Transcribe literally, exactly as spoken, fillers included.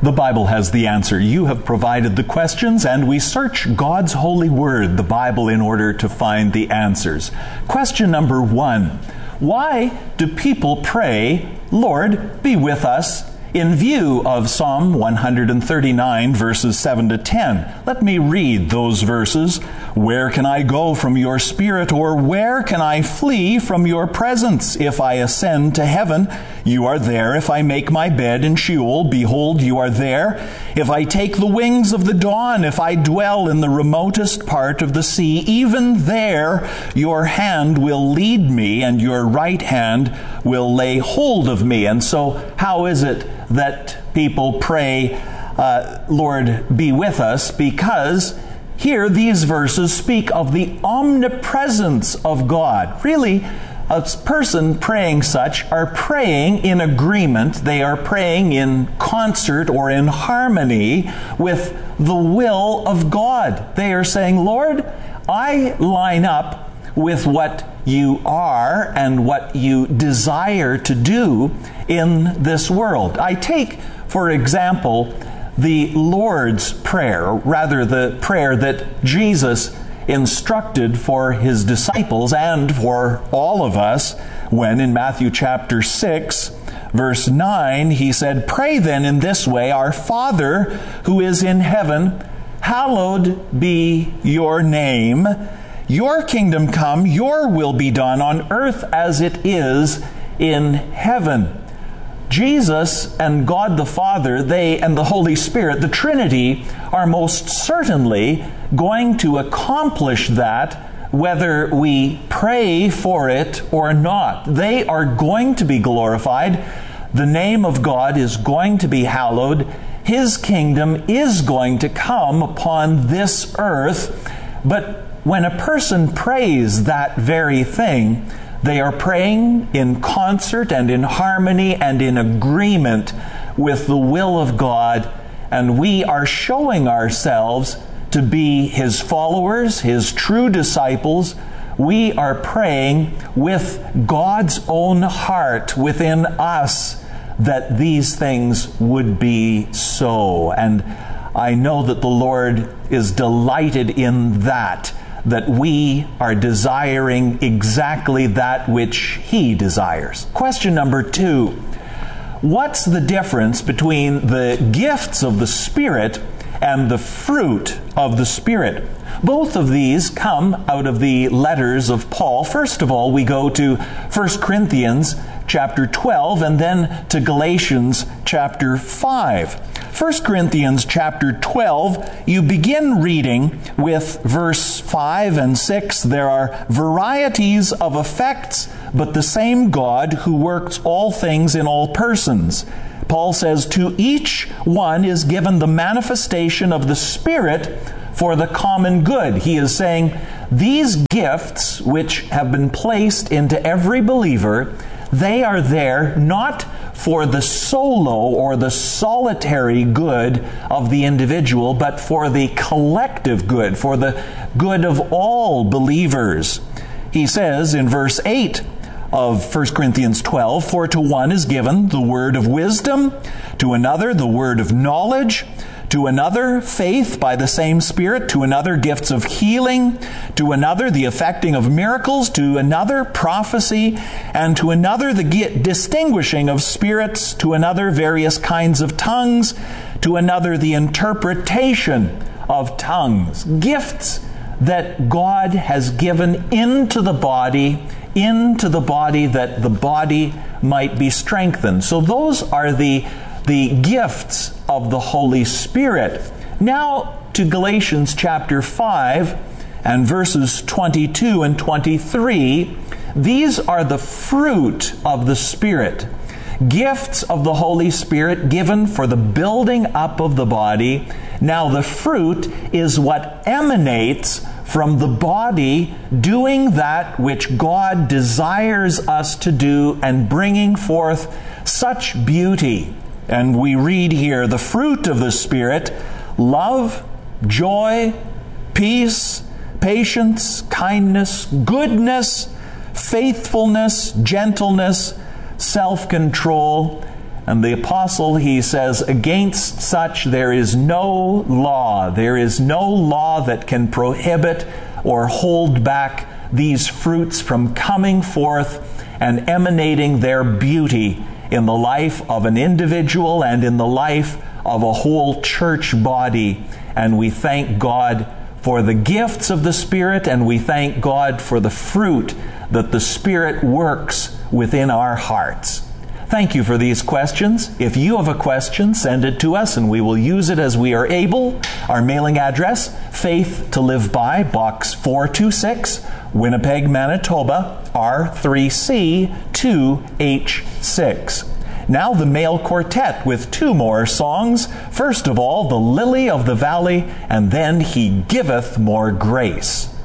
The Bible has the answer. You have provided the questions, and we search God's holy word, the Bible, in order to find the answers. Question number one. Why do people pray, "Lord, be with us," in view of Psalm one thirty-nine, verses seven to ten? Let me read those verses. "Where can I go from your spirit, or where can I flee from your presence? If I ascend to heaven, you are there. If I make my bed in Sheol, behold, you are there. If I take the wings of the dawn, if I dwell in the remotest part of the sea, even there your hand will lead me, and your right hand will lay hold of me." And so, how is it that people pray, uh, "Lord, be with us"? Because here these verses speak of the omnipresence of God. Really, a person praying such are praying in agreement. They are praying in concert or in harmony with the will of God. They are saying, "Lord, I line up with what you are and what you desire to do in this world." I take, for example, the Lord's Prayer, or rather the prayer that Jesus instructed for his disciples and for all of us when in Matthew chapter six, verse nine, he said, "Pray then in this way, Our Father who is in heaven, hallowed be your name. Your kingdom come, your will be done on earth as it is in heaven." Jesus and God the Father, they and the Holy Spirit, the Trinity, are most certainly going to accomplish that whether we pray for it or not. They are going to be glorified. The name of God is going to be hallowed. His kingdom is going to come upon this earth. But when a person prays that very thing, they are praying in concert and in harmony and in agreement with the will of God, and we are showing ourselves to be His followers, His true disciples. We are praying with God's own heart within us that these things would be so. And I know that the Lord is delighted in that, that we are desiring exactly that which He desires. Question number two. What's the difference between the gifts of the Spirit and the fruit of the Spirit? Both of these come out of the letters of Paul. First of all, we go to First Corinthians chapter twelve and then to Galatians chapter five. First Corinthians chapter twelve, you begin reading with verse five and six. "There are varieties of effects, but the same God who works all things in all persons." Paul says, "To each one is given the manifestation of the Spirit for the common good." He is saying these gifts which have been placed into every believer, they are there not for the solo or the solitary good of the individual, but for the collective good, for the good of all believers. He says in verse eight of First Corinthians twelve, "For to one is given the word of wisdom, to another the word of knowledge, to another faith by the same Spirit, to another gifts of healing, to another the effecting of miracles, to another prophecy, and to another the distinguishing of spirits, to another various kinds of tongues, to another the interpretation of tongues." Gifts that God has given into the body, into the body that the body might be strengthened. So those are the the gifts of the Holy Spirit. Now to Galatians chapter five and verses twenty-two and twenty-three. These are the fruit of the Spirit. Gifts of the Holy Spirit given for the building up of the body. Now the fruit is what emanates from the body doing that which God desires us to do and bringing forth such beauty. And we read here, the fruit of the Spirit: love, joy, peace, patience, kindness, goodness, faithfulness, gentleness, self-control. And the apostle, he says, against such there is no law. There is no law that can prohibit or hold back these fruits from coming forth and emanating their beauty in the life of an individual and in the life of a whole church body. And we thank God for the gifts of the Spirit, and we thank God for the fruit that the Spirit works within our hearts. Thank you for these questions. If you have a question, send it to us and we will use it as we are able. Our mailing address, Faith to Live By, Box four two six, Winnipeg, Manitoba, R three C two H six. Now the male quartet with two more songs. First of all, The Lily of the Valley, and then He Giveth More Grace.